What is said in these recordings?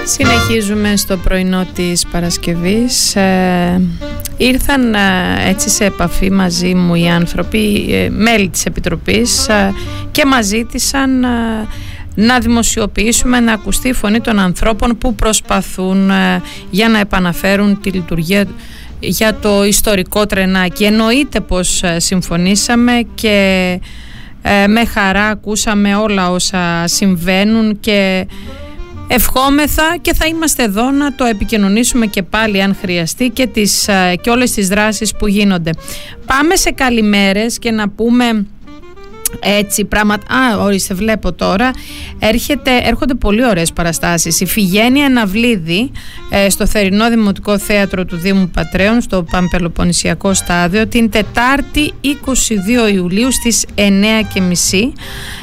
Συνεχίζουμε στο πρωινό της Παρασκευής. Ήρθαν έτσι σε επαφή μαζί μου οι άνθρωποι, μέλη της Επιτροπής, και μας ζήτησαν να δημοσιοποιήσουμε, να ακουστεί η φωνή των ανθρώπων που προσπαθούν για να επαναφέρουν τη λειτουργία για το ιστορικό τρενάκι. Εννοείται πως συμφωνήσαμε και με χαρά ακούσαμε όλα όσα συμβαίνουν και ευχόμεθα και θα είμαστε εδώ να το επικοινωνήσουμε και πάλι αν χρειαστεί και όλες τις δράσεις που γίνονται. Πάμε σε καλημέρες και να πούμε έτσι πράγματα. Ορίστε, βλέπω τώρα έρχονται πολύ ωραίες παραστάσεις. Η Φιγένεια Ναυλίδη στο Θερινό Δημοτικό Θέατρο του Δήμου Πατρέων στο Παμπελοποννησιακό Στάδιο την Τετάρτη 22 Ιουλίου στις 9:30.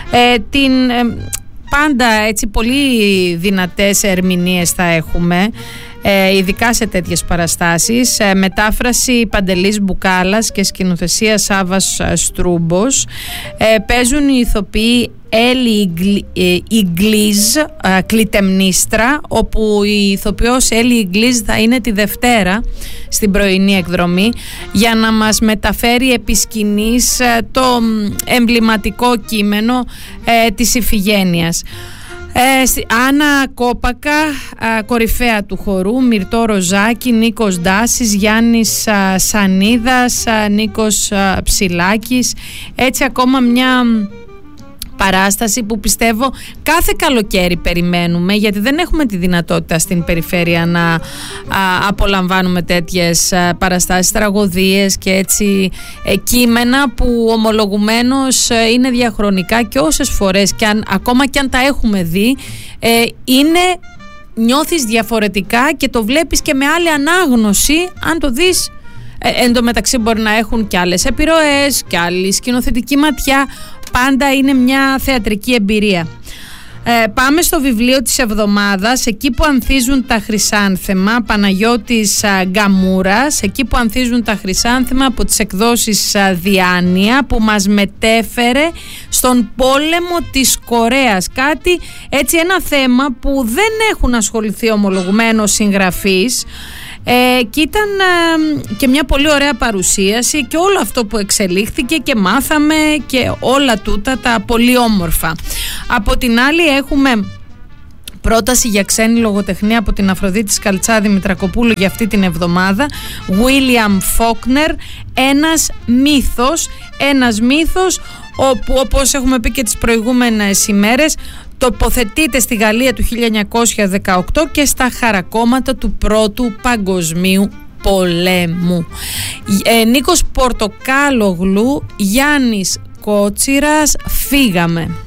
Πάντα έτσι πολύ δυνατές ερμηνείες θα έχουμε, ειδικά σε τέτοιες παραστάσεις. Μετάφραση Παντελής Μπουκάλας και σκηνοθεσία Σάββας Στρούμπος. Παίζουν οι ηθοποιοί Έλλη Ιγκλίζ, Κλητεμνίστρα, όπου η ηθοποιός Έλλη Ιγκλίζ θα είναι τη Δευτέρα στην πρωινή εκδρομή για να μας μεταφέρει επί σκηνής το εμβληματικό κείμενο της Ιφηγένειας. Άννα Κόπακα, κορυφαία του χορού, Μυρτώ Ροζάκη, Νίκος Ντάσης, Γιάννης Σανίδας, Νίκος Ψηλάκης. Έτσι ακόμα μια παράσταση που πιστεύω κάθε καλοκαίρι περιμένουμε, γιατί δεν έχουμε τη δυνατότητα στην περιφέρεια να απολαμβάνουμε τέτοιες παραστάσεις, τραγωδίες και έτσι κείμενα που ομολογουμένως είναι διαχρονικά και όσες φορές και ακόμα και αν τα έχουμε δει νιώθεις διαφορετικά και το βλέπεις και με άλλη ανάγνωση αν το δεις. Εν τω μεταξύ μπορεί να έχουν και άλλες επιρροές και άλλη σκηνοθετική ματιά. Πάντα είναι μια θεατρική εμπειρία. Πάμε στο βιβλίο της εβδομάδας, εκεί που ανθίζουν τα χρυσάνθεμα, Παναγιώτης Γκαμούρας, εκεί που ανθίζουν τα χρυσάνθεμα, από τις εκδόσεις Διάνοια, που μας μετέφερε στον πόλεμο της Κορέας. Κάτι έτσι, ένα θέμα που δεν έχουν ασχοληθεί ομολογουμένως συγγραφείς. Και ήταν και μια πολύ ωραία παρουσίαση και όλο αυτό που εξελίχθηκε και μάθαμε και όλα τούτα τα πολύ όμορφα. Από την άλλη έχουμε πρόταση για ξένη λογοτεχνία από την Αφροδίτη Σκαλτσάδη Μητρακοπούλου για αυτή την εβδομάδα. William Faulkner, ένας μύθος όπου, όπως έχουμε πει και τις προηγούμενες ημέρες, τοποθετείται στη Γαλλία του 1918 και στα χαρακόμματα του Πρώτου Παγκοσμίου Πολέμου. Νίκος Πορτοκάλογλου, Γιάννης Κότσιρας, φύγαμε.